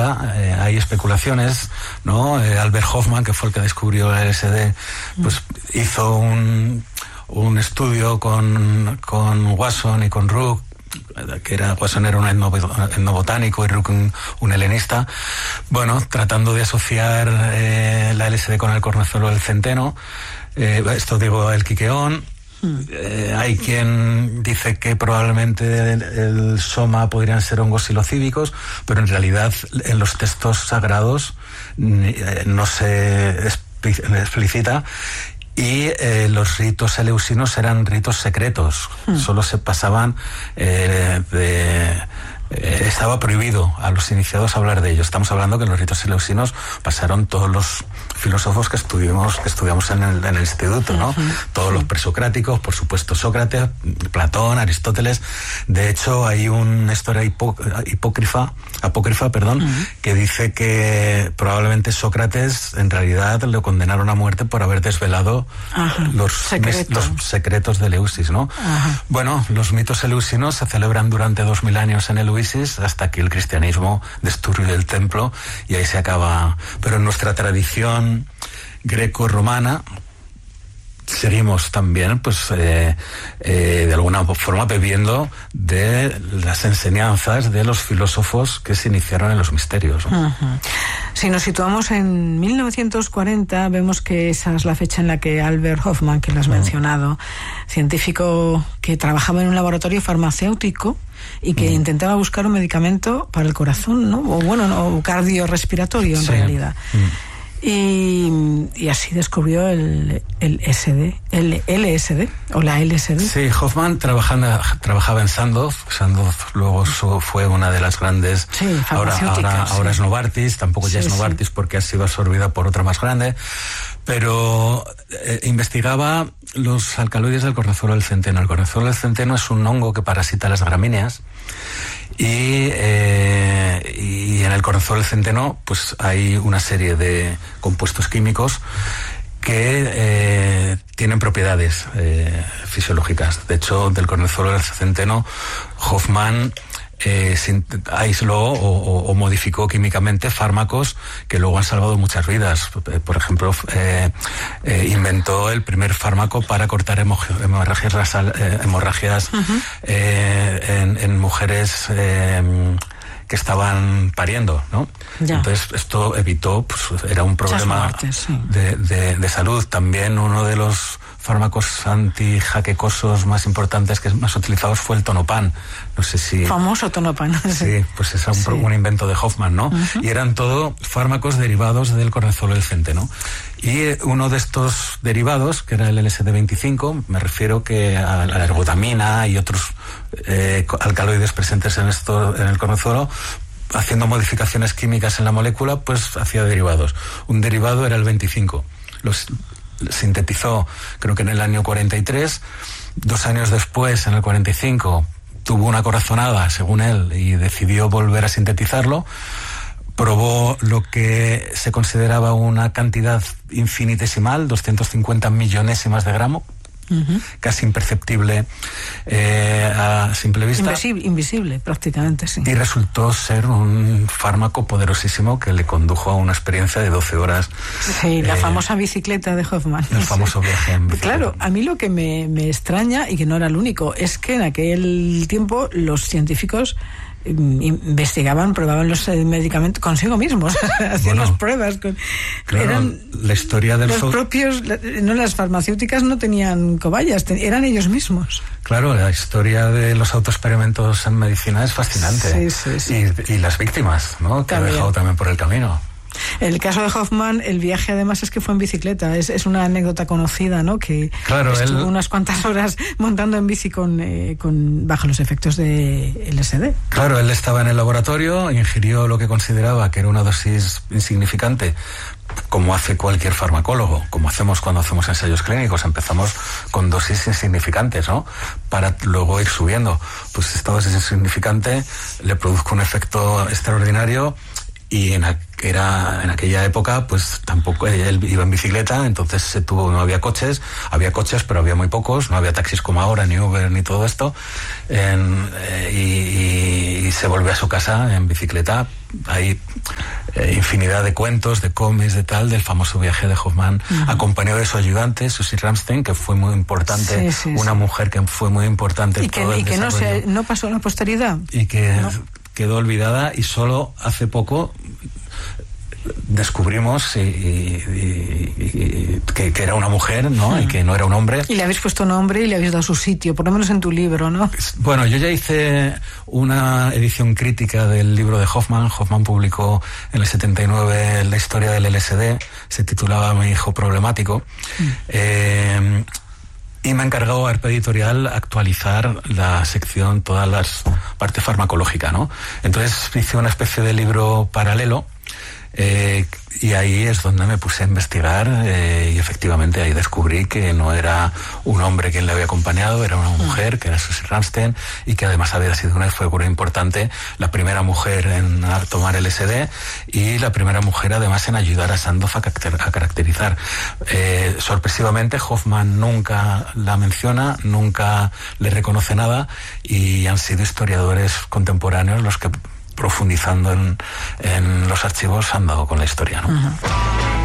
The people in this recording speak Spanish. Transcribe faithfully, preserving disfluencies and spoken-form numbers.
ochenta eh, hay especulaciones, ¿no? Eh, Albert Hofmann, que fue el que descubrió el L S D, pues mm. hizo un, un estudio con, con Wasson y con Rook, que era, Wasson era un etnobotánico y Rook un, un helenista, bueno, tratando de asociar eh, la L S D con el cornezuelo del centeno. Eh, esto digo, el quiqueón. Eh, hay quien dice que probablemente el, el soma podrían ser hongos psilocíbicos, pero en realidad en los textos sagrados eh, no se explicita. Y eh, los ritos eleusinos eran ritos secretos, mm. solo se pasaban eh, de... Eh, estaba prohibido a los iniciados hablar de ellos. Estamos hablando que en los ritos eleusinos pasaron todos los filósofos que estudiamos, que estudiamos en el, en el instituto, ¿no? Uh-huh. Todos sí. los presocráticos, por supuesto Sócrates, Platón, Aristóteles. De hecho, hay una historia hipó, hipócrifa, apócrifa, perdón, uh-huh. que dice que probablemente Sócrates en realidad le condenaron a muerte por haber desvelado uh-huh. los, Secreto. los secretos de Eleusis, ¿no? Uh-huh. Bueno, los mitos eleusinos se celebran durante dos mil años en Eleusis, hasta que el cristianismo destruye el templo y ahí se acaba. Pero en nuestra tradición greco-romana seguimos también, pues, eh, eh, de alguna forma bebiendo de las enseñanzas de los filósofos que se iniciaron en los misterios, ¿no? Uh-huh. Si nos situamos en mil novecientos cuarenta, vemos que esa es la fecha en la que Albert Hofmann, que lo has uh-huh. mencionado, científico que trabajaba en un laboratorio farmacéutico y que uh-huh. intentaba buscar un medicamento para el corazón, ¿no? O bueno, no, cardiorrespiratorio en sí. realidad. Uh-huh. Y, y así descubrió el, el S D, el L S D o la L S D. Sí, Hofmann trabajando, trabajaba en Sandoz. Sandoz luego fue una de las grandes. Sí, ahora, ahora, sí. ahora es Novartis, tampoco ya sí, es Novartis sí. porque ha sido absorbida por otra más grande. Pero eh, investigaba los alcaloides del cornezuelo del centeno. El cornezuelo del centeno es un hongo que parasita las gramíneas. Y, eh, y en el cornezuelo del centeno pues hay una serie de compuestos químicos que eh, tienen propiedades eh, fisiológicas. De hecho, del cornezuelo del centeno, Hofmann eh, aisló o, o, o modificó químicamente fármacos que luego han salvado muchas vidas. Por ejemplo, eh, eh, inventó el primer fármaco para cortar hemorragias, eh, hemorragias uh-huh. eh, en, en mujeres eh, que estaban pariendo, ¿no? Ya. Entonces esto evitó, pues era un problema muertes, sí. de, de, de salud. También uno de los fármacos antijaquecosos más importantes, que más utilizados, fue el Tonopan. No sé si... Famoso Tonopan. Sí, pues es un, sí. un invento de Hofmann, ¿no? Uh-huh. Y eran todo fármacos derivados del cornezuelo del centeno. Y uno de estos derivados, que era el L S D veinticinco, me refiero que a la ergotamina y otros eh, alcaloides presentes en, esto, en el cornezuelo, haciendo modificaciones químicas en la molécula, pues hacía derivados. Un derivado era el veinticinco. Los sintetizó, creo que en el año cuarenta y tres. Dos años después, en el cuarenta y cinco, tuvo una corazonada, según él, y decidió volver a sintetizarlo. Probó lo que se consideraba una cantidad infinitesimal, doscientos cincuenta millonésimas de gramo, uh-huh. casi imperceptible eh, a simple vista. Invisible, invisible, prácticamente, sí. Y resultó ser un fármaco poderosísimo que le condujo a una experiencia de doce horas. Sí, la eh, famosa bicicleta de Hofmann. El famoso sí. viaje en bicicleta. Claro, a mí lo que me, me extraña, y que no era el único, es que en aquel tiempo los científicos investigaban, probaban los medicamentos consigo mismos, hacían bueno, las pruebas con, claro, eran la historia del los so- propios, no, las farmacéuticas no tenían cobayas, ten, eran ellos mismos. Claro, la historia de los autoexperimentos en medicina es fascinante. Sí, sí, sí. Y, y las víctimas, ¿no? Que también ha dejado también por el camino. En el caso de Hofmann, el viaje además es que fue en bicicleta. Es, es una anécdota conocida, ¿no? Que claro, estuvo él... unas cuantas horas montando en bici con, eh, con bajo los efectos de L S D. Claro, él estaba en el laboratorio, ingirió lo que consideraba que era una dosis insignificante, como hace cualquier farmacólogo, como hacemos cuando hacemos ensayos clínicos. Empezamos con dosis insignificantes, ¿no? Para luego ir subiendo. Pues esta dosis insignificante le produjo un efecto extraordinario. Y en, a, era, en aquella época, pues tampoco, él iba en bicicleta, entonces se tuvo, no había coches, había coches, pero había muy pocos, no había taxis como ahora, ni Uber, ni todo esto, en, eh, y, y, y se volvió a su casa en bicicleta hay eh, infinidad de cuentos, de cómics, de tal, del famoso viaje de Hoffman, uh-huh. acompañado de su ayudante, Susie Ramstein, que fue muy importante, sí, sí, una sí. mujer que fue muy importante. Y que, todo el y que no, se, no pasó a la posteridad. Y que no. quedó olvidada, y solo hace poco descubrimos y, y, y, y, que, que era una mujer, ¿no? Hmm. Y que no era un hombre. Y le habéis puesto nombre y le habéis dado su sitio, por lo menos en tu libro, ¿no? Bueno, yo ya hice una edición crítica del libro de Hoffman. Hoffman publicó en el setenta y nueve la historia del L S D, se titulaba Mi hijo problemático. Hmm. Eh, y me ha encargado Arpe Editorial actualizar la sección, todas las partes farmacológica, ¿no? Entonces hice una especie de libro paralelo. Eh, y ahí es donde me puse a investigar eh, y efectivamente ahí descubrí que no era un hombre quien le había acompañado, era una mujer, que era Susie Ramstein, y que además había sido una figura importante, la primera mujer en tomar L S D y la primera mujer además en ayudar a Sandoz a, a caracterizar. Eh, sorpresivamente Hoffman nunca la menciona, nunca le reconoce nada, y han sido historiadores contemporáneos los que, profundizando en, en los archivos, han dado con la historia, ¿no? Uh-huh.